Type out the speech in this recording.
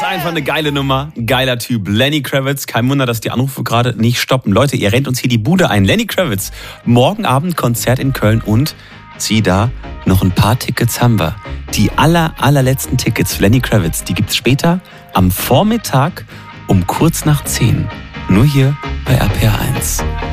Einfach eine geile Nummer, geiler Typ. Lenny Kravitz, kein Wunder, dass die Anrufe gerade nicht stoppen. Leute, ihr rennt uns hier die Bude ein. Lenny Kravitz, morgen Abend Konzert in Köln und sieh da, noch ein paar Tickets haben wir. Die allerletzten Tickets für Lenny Kravitz, die gibt's später am Vormittag um kurz nach 10. Nur hier bei RPR 1.